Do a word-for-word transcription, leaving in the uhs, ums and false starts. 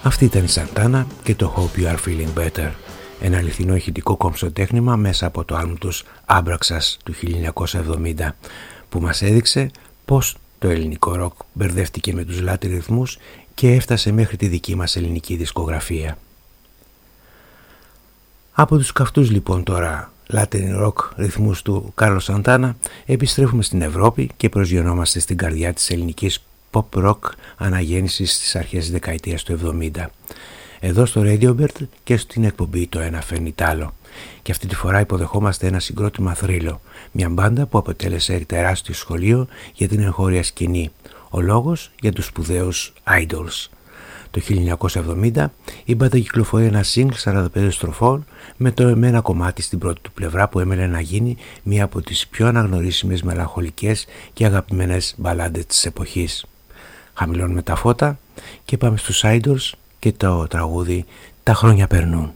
Αυτή ήταν η Σαντάνα και το Hope You Are Feeling Better, ένα αληθινό ηχητικό κομψοτέχνημα μέσα από το άλμπουμ τους Άμπραξας του χίλια εννιακόσια εβδομήντα, που μας έδειξε πως το ελληνικό ροκ μπερδεύτηκε με τους Latin ρυθμούς και έφτασε μέχρι τη δική μας ελληνική δισκογραφία. Από τους καυτούς λοιπόν τώρα Latin rock ρυθμούς του Κάρλος Σαντάνα επιστρέφουμε στην Ευρώπη και προσγειωνόμαστε στην καρδιά της ελληνικής pop rock αναγέννησης στις αρχές της δεκαετίας του εβδομήντα. Εδώ στο Radiobird και στην εκπομπή το ένα φέρνει τ' άλλο. Και αυτή τη φορά υποδεχόμαστε ένα συγκρότημα θρύλο, μια μπάντα που αποτέλεσε τεράστιο σχολείο για την εγχώρια σκηνή. Ο λόγος για τους σπουδαίους Idols. Το χίλια εννιακόσια εβδομήντα η μπάντα κυκλοφορεί ένα single σαράντα πέντε στροφών με το εμένα κομμάτι στην πρώτη του πλευρά που έμελε να γίνει μία από τις πιο αναγνωρίσιμες μελαγχολικές και αγαπημένες μπαλάντες της εποχής. Χαμηλώνουμε τα φώτα και πάμε στους Idols και το τραγούδι «Τα χρόνια περνούν».